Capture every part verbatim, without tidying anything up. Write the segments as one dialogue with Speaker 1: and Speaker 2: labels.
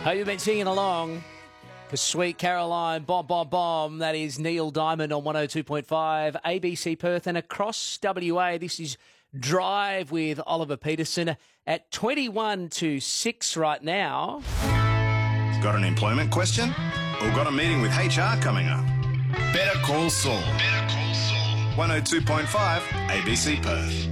Speaker 1: Hope you've been singing along for Sweet Caroline, Bomb Bomb Bomb. That is Neil Diamond on one oh two point five, A B C Perth and across W A. This is Drive with Oliver Peterson at twenty-one to six right now.
Speaker 2: Got an employment question? Or got a meeting with H R coming up? Better call Saul. Better call Saul. one oh two point five, A B C Perth.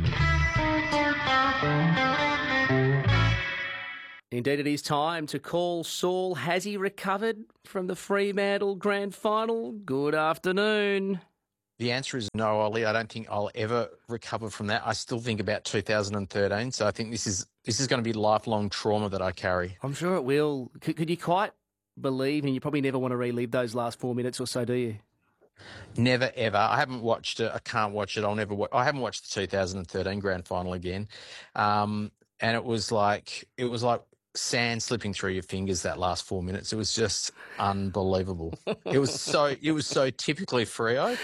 Speaker 1: Indeed, it is time to call Saul. Has he recovered from the Fremantle Grand Final? Good afternoon.
Speaker 3: The answer is no, Ollie. I don't think I'll ever recover from that. I still think about two thousand thirteen, so I think this is this is going to be lifelong trauma that I carry.
Speaker 1: I'm sure it will. Could, could you quite believe, and you probably never want to relive those last four minutes or so, do you?
Speaker 3: Never, ever. I haven't watched it. I can't watch it. I'll never watch. I haven't watched the two thousand thirteen Grand Final again. Um, and it was like, it was like, sand slipping through your fingers that last four minutes. It was just unbelievable. It was so it was so typically Freo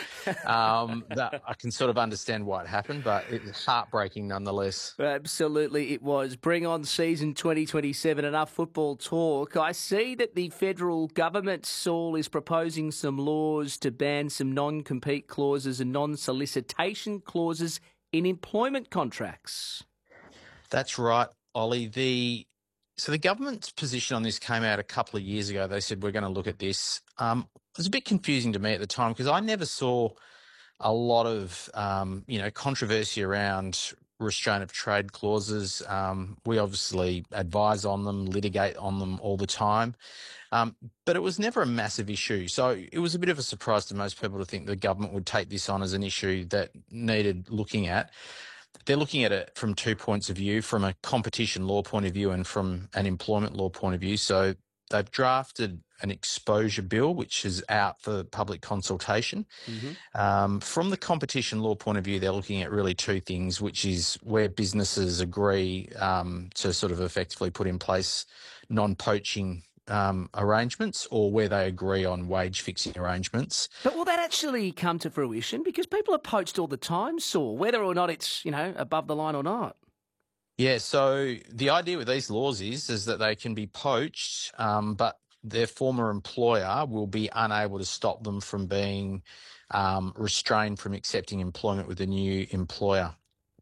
Speaker 3: um, that I can sort of understand why it happened, but it was heartbreaking nonetheless.
Speaker 1: Absolutely it was. Bring on season twenty twenty-seven, enough football talk. I see that the federal government, Saul, is proposing some laws to ban some non-compete clauses and non-solicitation clauses in employment contracts.
Speaker 3: That's right, Ollie. The So the government's position on this came out a couple of years ago. They said, we're going to look at this. Um, it was a bit confusing to me at the time because I never saw a lot of, um, you know, controversy around restraint of trade clauses. Um, we obviously advise on them, litigate on them all the time. Um, but it was never a massive issue. So it was a bit of a surprise to most people to think the government would take this on as an issue that needed looking at. They're looking at it from two points of view, from a competition law point of view and from an employment law point of view. So they've drafted an exposure bill, which is out for public consultation. Mm-hmm. Um, from the competition law point of view, they're looking at really two things, which is where businesses agree um, to sort of effectively put in place non-poaching Um, arrangements, or where they agree on wage fixing arrangements.
Speaker 1: But will that actually come to fruition? Because people are poached all the time, Saul, whether or not it's, you know, above the line or not.
Speaker 3: Yeah, so the idea with these laws is, is that they can be poached, um, but their former employer will be unable to stop them from being um, restrained from accepting employment with a new employer.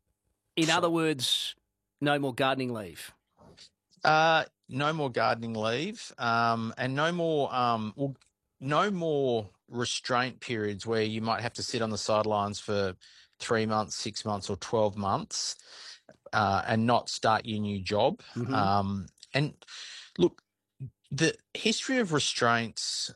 Speaker 1: In so, other words, no more gardening leave.
Speaker 3: Uh, no more gardening leave, um, and no more, um, well, no more restraint periods where you might have to sit on the sidelines for three months, six months, or twelve months, uh, and not start your new job. Mm-hmm. Um, and look, the history of restraints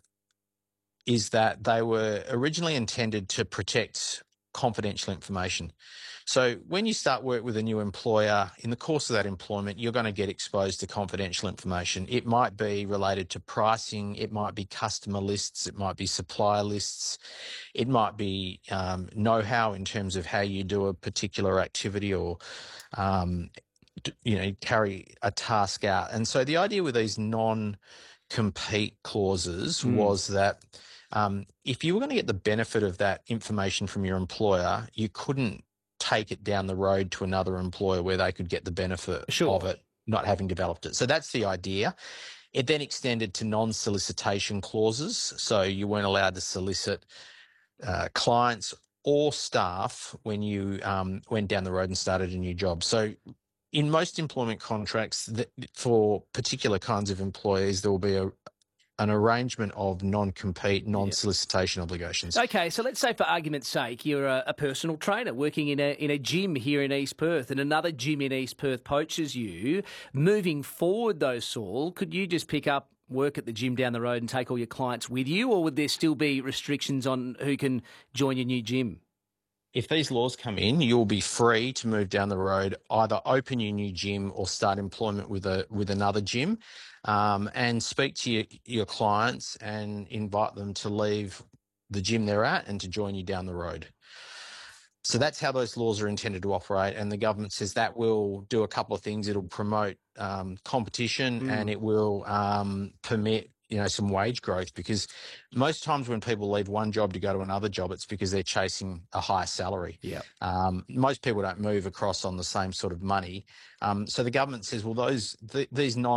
Speaker 3: is that they were originally intended to protect confidential information. So when you start work with a new employer, in the course of that employment, you're going to get exposed to confidential information. It might be related to pricing, it might be customer lists, it might be supplier lists, it might be um, know-how in terms of how you do a particular activity or, um, you know, carry a task out. And so the idea with these non-compete clauses mm. was that Um, if you were going to get the benefit of that information from your employer, you couldn't take it down the road to another employer where they could get the benefit
Speaker 1: sure.
Speaker 3: of it, not having developed it. So that's the idea. It then extended to non-solicitation clauses. So you weren't allowed to solicit uh, clients or staff when you um, went down the road and started a new job. So in most employment contracts, that for particular kinds of employees, there will be a an arrangement of non-compete, non-solicitation yep. obligations.
Speaker 1: Okay, so let's say for argument's sake, you're a, a personal trainer working in a in a gym here in East Perth and another gym in East Perth poaches you. Moving forward though, Saul, could you just pick up work at the gym down the road and take all your clients with you, or would there still be restrictions on who can join your new gym?
Speaker 3: If these laws come in, you'll be free to move down the road, either open your new gym or start employment with a with another gym, um, and speak to your, your clients and invite them to leave the gym they're at and to join you down the road. So that's how those laws are intended to operate, and the government says that will do a couple of things. It'll promote um, competition mm. and it will um, permit you know, some wage growth, because most times when people leave one job to go to another job, it's because they're chasing a higher salary.
Speaker 1: Yeah.
Speaker 3: Um, most people don't move across on the same sort of money. Um, so the government says, well, those th- these non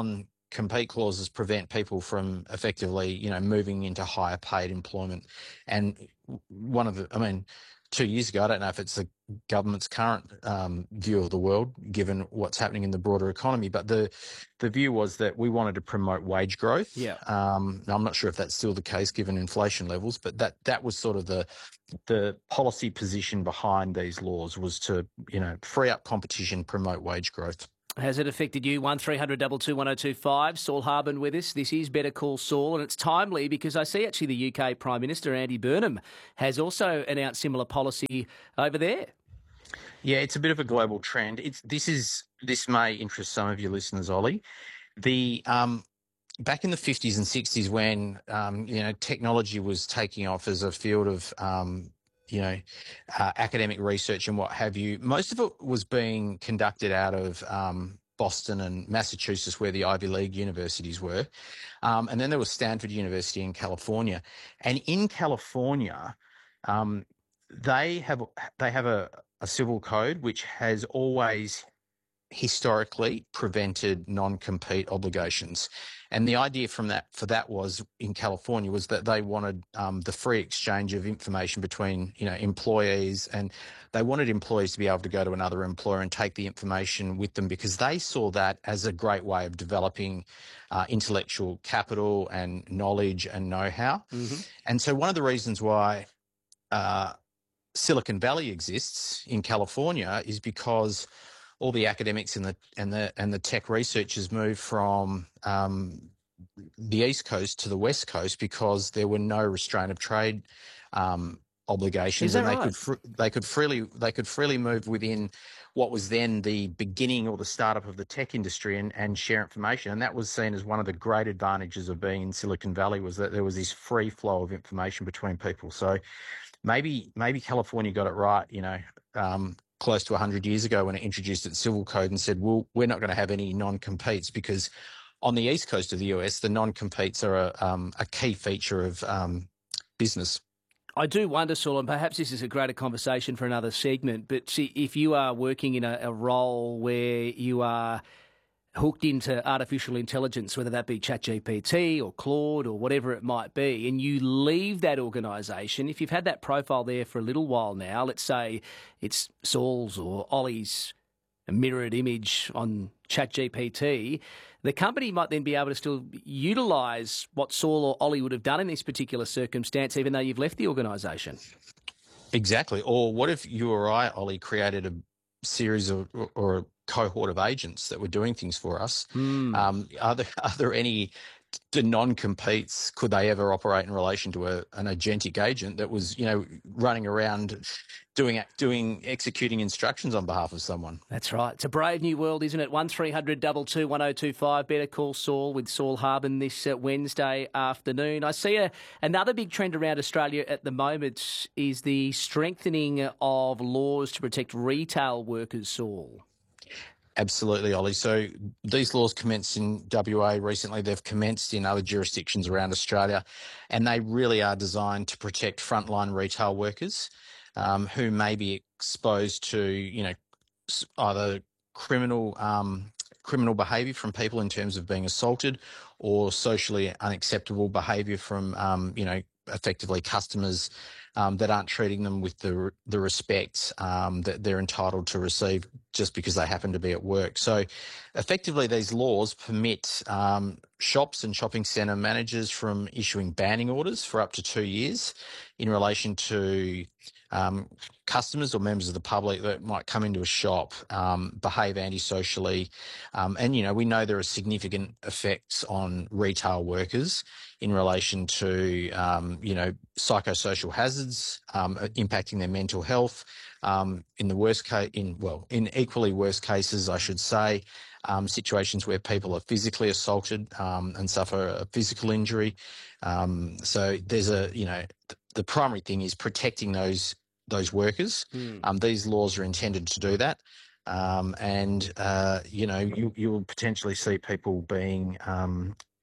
Speaker 3: compete clauses prevent people from effectively, you know, moving into higher paid employment. And one of the, I mean, two years ago, I don't know if it's the government's current um, view of the world, given what's happening in the broader economy, but the the view was that we wanted to promote wage growth.
Speaker 1: Yeah.
Speaker 3: Um, I'm not sure if that's still the case given inflation levels, but that that was sort of the the policy position behind these laws, was to, you know, free up competition, promote wage growth.
Speaker 1: Has it affected you? one three hundred two two one oh two five. Saul Harbin with us. This is Better Call Saul, and it's timely because I see actually the U K Prime Minister, Andy Burnham, has also announced similar policy over there.
Speaker 3: Yeah, it's a bit of a global trend. It's this is this may interest some of your listeners, Ollie. The um, back in the fifties and sixties, when um, you know, technology was taking off as a field of um, you know, uh, academic research and what have you, most of it was being conducted out of um, Boston and Massachusetts, where the Ivy League universities were. Um, and then there was Stanford University in California. And in California, um, they have they have a, a civil code which has always historically prevented non-compete obligations. And the idea from that for that was, in California, was that they wanted um, the free exchange of information between, you know, employees, and they wanted employees to be able to go to another employer and take the information with them, because they saw that as a great way of developing uh, intellectual capital and knowledge and know-how.
Speaker 1: Mm-hmm.
Speaker 3: And so one of the reasons why uh, Silicon Valley exists in California is because all the academics and the and the and the tech researchers moved from um, the East Coast to the West Coast because there were no restraint of trade um, obligations,
Speaker 1: Is that
Speaker 3: and they
Speaker 1: right?
Speaker 3: could fr- they could freely they could freely move within what was then the beginning or the startup of the tech industry and, and share information. And that was seen as one of the great advantages of being in Silicon Valley, was that there was this free flow of information between people. So maybe maybe California got it right, you know. Um, close to one hundred years ago, when it introduced its civil code and said, well, we're not going to have any non-competes, because on the east coast of the U S, the non-competes are a, um, a key feature of um, business.
Speaker 1: I do wonder, Saul, and perhaps this is a greater conversation for another segment, but see, if you are working in a, a role where you are hooked into artificial intelligence, whether that be ChatGPT or Claude or whatever it might be, and you leave that organisation, if you've had that profile there for a little while now, let's say it's Saul's or Ollie's mirrored image on ChatGPT, the company might then be able to still utilise what Saul or Ollie would have done in this particular circumstance, even though you've left the organisation.
Speaker 3: Exactly. Or what if you or I, Ollie, created a series of or a cohort of agents that were doing things for us?
Speaker 1: Mm.
Speaker 3: Um, are there are there any the non-competes? Could they ever operate in relation to a, an agentic agent that was, you know, running around doing doing executing instructions on behalf of someone?
Speaker 1: That's right. It's a brave new world, isn't it? one three hundred two two one oh two five. Better Call Saul with Saul Harbin this uh, Wednesday afternoon. I see a, another big trend around Australia at the moment is the strengthening of laws to protect retail workers, Saul.
Speaker 3: Absolutely, Ollie. So these laws commenced in W A recently. They've commenced in other jurisdictions around Australia, and they really are designed to protect frontline retail workers um, who may be exposed to, you know, either criminal um, criminal behaviour from people in terms of being assaulted, or socially unacceptable behaviour from, um, you know, effectively customers um, that aren't treating them with the the respect um, that they're entitled to receive just because they happen to be at work. So effectively, these laws permit um, shops and shopping centre managers from issuing banning orders for up to two years in relation to um, customers or members of the public that might come into a shop, um, behave antisocially. Um, and, you know, we know there are significant effects on retail workers in relation to, um, you know, psychosocial hazards um, impacting their mental health. Um, in the worst case, in well, in equally worse cases, I should say, um, situations where people are physically assaulted um, and suffer a physical injury. Um, so there's a, you know, th- the primary thing is protecting those those workers.
Speaker 1: Mm.
Speaker 3: Um, these laws are intended to do that. Um, and, uh, you know, you, you will potentially see people being, um,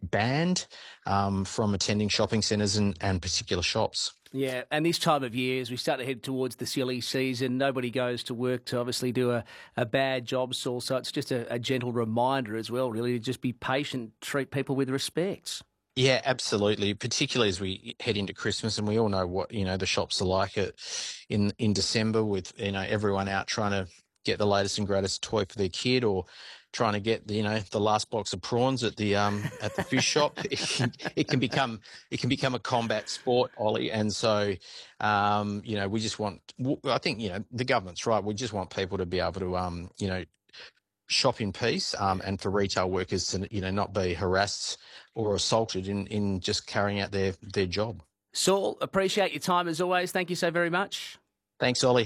Speaker 3: banned um, from attending shopping centres and, and particular shops.
Speaker 1: Yeah, and this time of year, as we start to head towards the silly season, nobody goes to work to obviously do a, a bad job, Saul. So it's just a, a gentle reminder as well, really, to just be patient, treat people with respect.
Speaker 3: Yeah, absolutely. Particularly as we head into Christmas, and we all know what you know the shops are like at, in in December, with you know everyone out trying to get the latest and greatest toy for their kid, or trying to get the, you know the last box of prawns at the um at the fish shop. It can, it can become it can become a combat sport, Ollie, and so um you know we just want. I think you know the government's right. We just want people to be able to um you know. shop in peace, um, and for retail workers to you know not be harassed or assaulted in, in just carrying out their, their job.
Speaker 1: Saul, appreciate your time as always. Thank you so very much.
Speaker 3: Thanks, Ollie.